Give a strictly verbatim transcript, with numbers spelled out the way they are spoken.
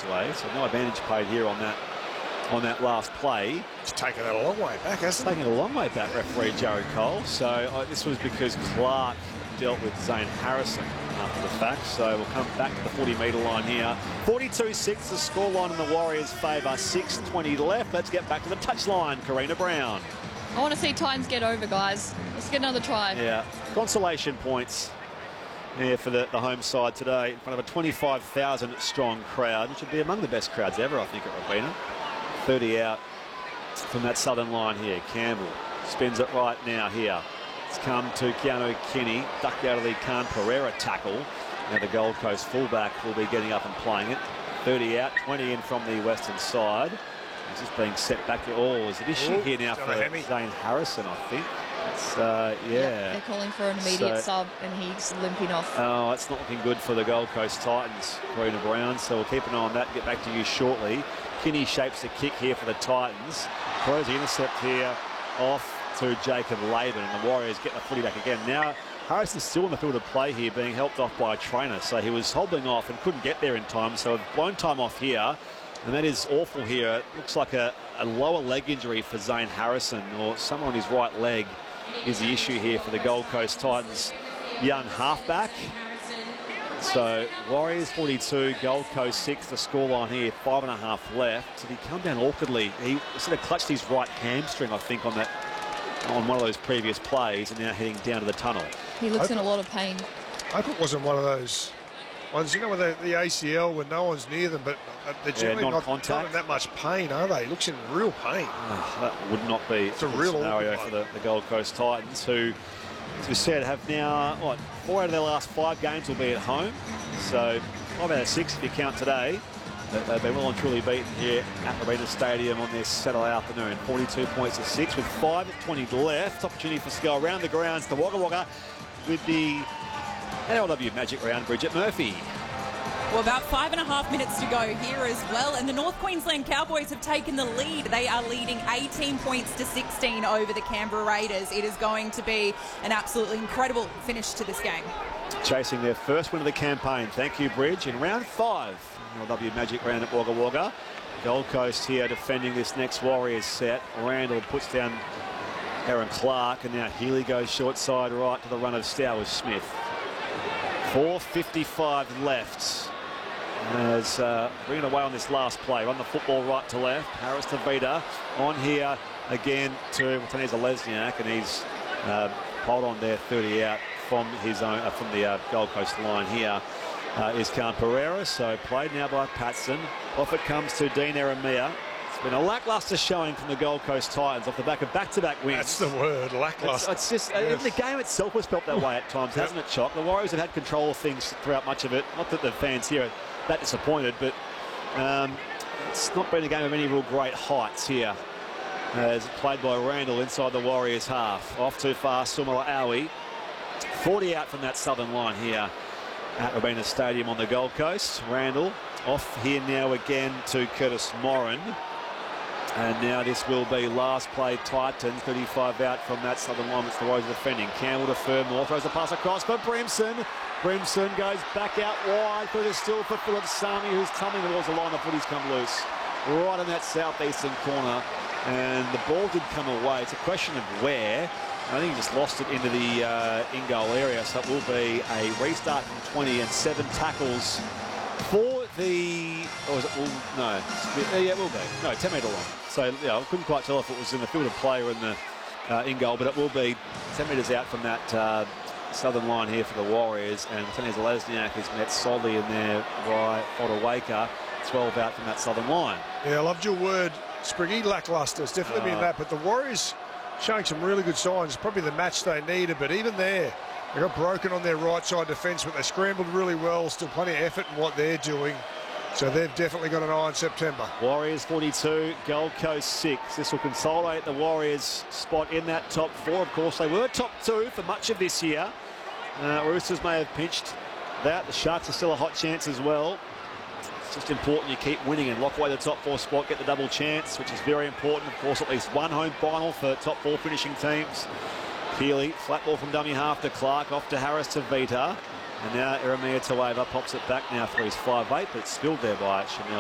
away. So no advantage paid here on that on that last play. It's taken that a long way back, hasn't it? Taking a long way back, referee Jared Cole. So uh, this was because Clark dealt with Zane Harrison after the fact. So we'll come back to the forty metre line here. forty-two six, the scoreline in the Warriors' favour. six twenty left. Let's get back to the touchline. Karina Brown. I want to see Titans get over, guys. Let's get another try. Yeah, consolation points here for the, the home side today in front of a twenty-five thousand strong crowd, which would be among the best crowds ever, I think, at Robina. thirty out from that southern line here. Campbell spins it right now here. It's come to Keanu Kinney, ducked out of the Khan Pereira tackle. Now the Gold Coast fullback will be getting up and playing it. thirty out, twenty in from the western side. It's just being set back. Oh, is it issue Ooh, here now for Zane Harrison, I think. It's, uh, yeah. yeah. They're calling for an immediate so, sub, and he's limping off. Oh, it's not looking good for the Gold Coast Titans, Karina Brown. So we'll keep an eye on that and get back to you shortly. Kinney shapes the kick here for the Titans. Throws the intercept here off to Jacob Laban, and the Warriors get the footy back again. Now, Harrison's still in the field of play here, being helped off by a trainer. So he was hobbling off and couldn't get there in time. So blown time off here. And that is awful here. It looks like a, a lower leg injury for Zane Harrison, or someone on his right leg is the issue here for the Gold Coast Titans young halfback. So Warriors forty-two, Gold Coast six, the scoreline here, five and a half left. Did he come down awkwardly? He sort of clutched his right hamstring, I think, on that on one of those previous plays, and now heading down to the tunnel. He looks in a lot of pain. I hope it wasn't one of those ones, you know, with the, the A C L when no one's near them, but they're generally yeah, not, not in that much pain, are they? He looks in real pain. Oh, that would not be it's a, a real scenario for the, the Gold Coast Titans, who, as we said, have now, what, four out of their last five games will be at home. So five out of six if you count today. They've been well and truly beaten here at Arena Stadium on this Saturday afternoon. forty-two points to six with five twenty left. Opportunity for us to go around the grounds to Wagga Wagga with the N L W Magic Round, Bridget Murphy. Well, about five and a half minutes to go here as well, and the North Queensland Cowboys have taken the lead. They are leading eighteen points to sixteen over the Canberra Raiders. It is going to be an absolutely incredible finish to this game. Chasing their first win of the campaign. Thank you, Bridge. In round five, N L W Magic Round at Wagga Wagga. Gold Coast here defending this next Warriors set. Randall puts down Aaron Clark, and now Healy goes short side right to the run of Stowers Smith. four fifty-five left. As uh, bringing away on this last play, run the football right to left. Harris to Vita on here again to Martinez Lesniak, and he's uh, hold on there, thirty out from his own uh, from the uh, Gold Coast line here. Uh, is Khan Pereira, so played now by Patson. Off it comes to Dean Eremia. It's been a lacklustre showing from the Gold Coast Titans off the back of back-to-back wins. That's the word, lacklustre. It's, it's just, yes. uh, the game itself has felt that way at times, yep. hasn't it, Chock? The Warriors have had control of things throughout much of it. Not that the fans here are that disappointed, but um, it's not been a game of any real great heights here. As played by Randall inside the Warriors half. Off too far, Sumala Awi. forty out from that southern line here at Robina Stadium on the Gold Coast. Randall off here now again to Curtis Moran. And now this will be last play Titans, thirty-five out from that southern line, which the Warriors are defending. Campbell to Fermor, throws a pass across for Brimson. Brimson goes back out wide for the still for Philip Sami, who's tumbling towards the line. The footy's come loose right in that southeastern corner, and the ball did come away. It's a question of where. I think he just lost it into the uh, in-goal area, so it will be a restart from twenty and seven tackles for the, or is it, well, no, yeah, it will be, no, ten metre long. So, yeah, I couldn't quite tell if it was in the field of play or in the uh, in-goal, but it will be ten metres out from that uh, southern line here for the Warriors, and Martinez Lesniak is met solidly in there by Fodawaker, twelve out from that southern line. Yeah, I loved your word, Spriggy, lacklustre. It's definitely uh, been that, but the Warriors showing some really good signs. Probably the match they needed, but even there, they got broken on their right side defence, but they scrambled really well. Still plenty of effort in what they're doing. So they've definitely got an eye on September. Warriors forty-two, Gold Coast six. This will consolidate the Warriors' spot in that top four. Of course, they were top two for much of this year. Uh, Roosters may have pinched that. The Sharks are still a hot chance as well. It's just important you keep winning and lock away the top four spot, get the double chance, which is very important. Of course, at least one home final for top four finishing teams. Keeley, flat ball from dummy half to Clark, off to Harris to Vita. And now Eremia Taweva pops it back now for his five eight, but it's spilled there by Chanel.